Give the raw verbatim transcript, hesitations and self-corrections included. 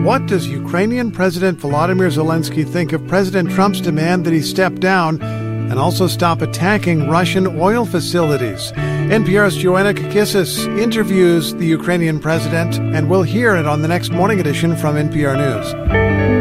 what does Ukrainian President Volodymyr Zelensky think of President Trump's demand that he step down and also stop attacking Russian oil facilities? N P R's Joanna Kakissis interviews the Ukrainian president, and we'll hear it on the next Morning Edition from N P R News.